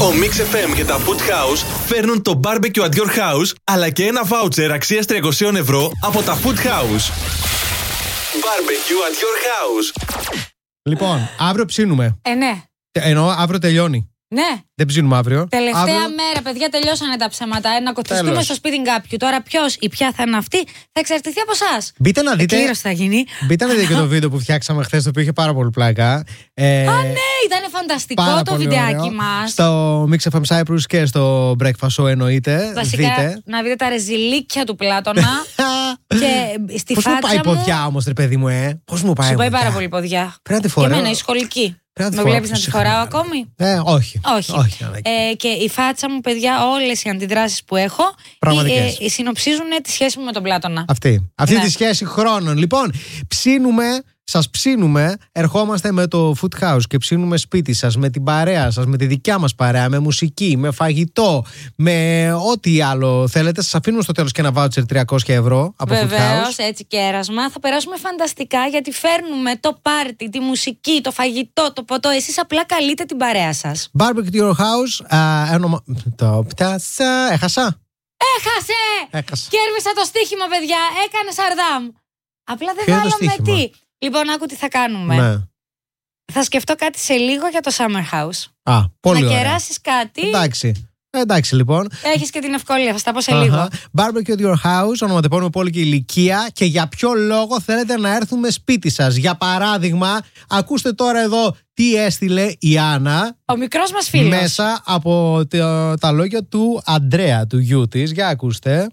Ο Mix FM και τα Food House φέρνουν το Barbecue at Your House, αλλά και ένα voucher αξίας 300 ευρώ από τα Food House. Barbecue at Your House. Λοιπόν, αύριο ψήνουμε. Ναι. Εννοώ αύριο τελειώνει. Ναι. Δεν ψήνουμε αύριο. Τελευταία αύριο... μέρα, παιδιά, τελειώσανε τα ψέματα. Να κοτσιστούμε στο σπίτι κάποιου. Τώρα ποιος ή ποια θα είναι αυτή θα εξαρτηθεί από εσάς. Μπείτε να δείτε. Κλήρωση θα γίνει. Μπείτε να δείτε και το βίντεο που φτιάξαμε χθες, το οποίο είχε πάρα πολύ πλάκα. Α, ναι, ήταν φανταστικό το βιντεάκι μας. Στο Mix FM Cyprus και στο Breakfast Show εννοείται. Βασικά, δείτε. να δείτε τα ρεζιλίκια του Πλάτωνα. Και στη πώς φάτσα μου πάει η ποδιά όμως, ρε παιδί μου, πώς μου πάει. Σου πάει πάρα πολύ η ποδιά. Πρέπει να τη φοράω. Και εμένα η σχολική. Με βλέπεις να τη φοράω ακόμη? Όχι. Και η φάτσα μου, παιδιά, όλες οι αντιδράσεις που έχω συνοψίζουν τη σχέση μου με τον Πλάτωνα. Αυτή τη σχέση χρόνων. Λοιπόν, σας ψήνουμε, ερχόμαστε με το Food House και ψήνουμε σπίτι σας, με την παρέα σας, με τη δικιά μας παρέα, με μουσική, με φαγητό, με ό,τι άλλο θέλετε. Σας αφήνουμε στο τέλος και ένα voucher 300 ευρώ από Food House. Βεβαίως, έτσι κέρασμα. Θα περάσουμε φανταστικά γιατί φέρνουμε το πάρτι, τη μουσική, το φαγητό, το ποτό. Εσείς απλά καλείτε την παρέα σας. Barbecue Your House, το πτάσα, έχασα. Έχασε! Κέρδισα το στοίχημα, παιδιά. Έκανε Σαρδάμ. Απλά δεν βάλαμε τι. Λοιπόν, άκου τι θα κάνουμε. Ναι. Θα σκεφτώ κάτι σε λίγο για το Summer House. Πολύ να ωραία. κεράσεις κάτι. Εντάξει λοιπόν. Έχεις και την ευκολία, θα στα πω σε λίγο. Barbecue at Your House, ονοματεπώνυμο πόλη και ηλικία. Και για ποιο λόγο θέλετε να έρθουμε σπίτι σας? Για παράδειγμα, ακούστε τώρα εδώ τι έστειλε η Άννα. Ο μικρός μας φίλος. Μέσα από τα λόγια του Αντρέα, του γιού της. Για ακούστε.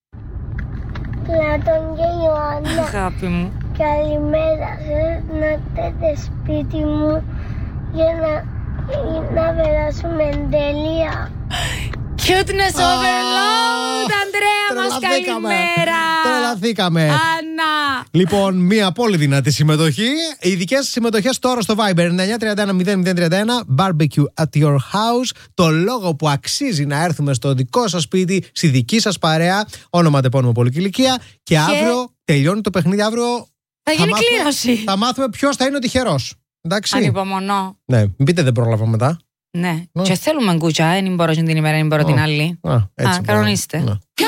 Πλάτων και Ιωάννα. Αγάπη μου. Καλημέρα σας, να έρθετε σπίτι μου για να περάσουμε τέλεια. Cuteness overload, Αντρέα μας, καλημέρα. Τρελαθήκαμε. Άννα. Λοιπόν, μια πολύ δυνατή συμμετοχή. Οι δικές σας συμμετοχές τώρα στο Viber 9931 Barbecue at Your House. Το λόγο που αξίζει να έρθουμε στο δικό σας σπίτι, στη δική σας παρέα, ονοματεπώνυμο πόλη και ηλικία. Και αύριο τελειώνει το παιχνίδι. Αύριο θα γίνει κλήρωση. Θα μάθουμε ποιος θα είναι ο τυχερός. Εντάξει. Ανυπομονώ. Ναι, μην πείτε δεν πρόλαβα μετά. Ναι. Και θέλουμε γκούτσα, δεν μπορώ την ημέρα, δεν μπορώ την άλλη. Έτσι, κανονίστε.